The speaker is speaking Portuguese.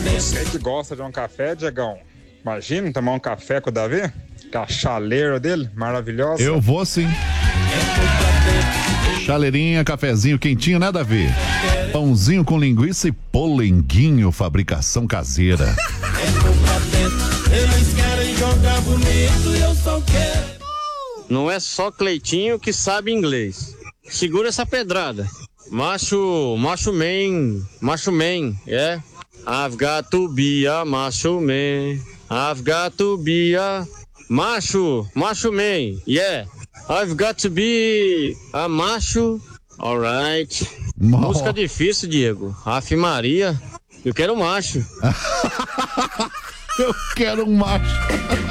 Você que gosta de um café, Diegão, imagina tomar um café com o Davi? Com a chaleira dele, maravilhosa. Eu vou sim. Chaleirinha, cafezinho quentinho, nada a ver. Pãozinho com linguiça e polenguinho, fabricação caseira. Eles querem jogar bonito e eu só quero. Não é só Cleitinho que sabe inglês. Segura essa pedrada. Macho man, yeah. I've got to be a macho man. I've got to be a macho man, yeah. I've got to be a macho, alright. Música difícil, Diego. Ave Maria, eu quero macho. Eu quero um macho.